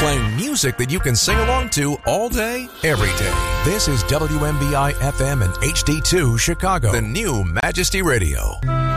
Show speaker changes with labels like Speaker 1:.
Speaker 1: playing music that you can sing along to all day, every day. This is WMBI FM and HD2 Chicago, the new Majesty Radio.